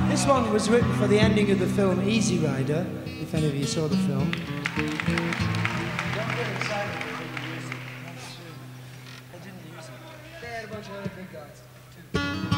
This one was written for the ending of the film Easy Rider, if any of you saw the film. Don't get excited when you use it. That's true. They didn't use it. They had a bunch of other big guys.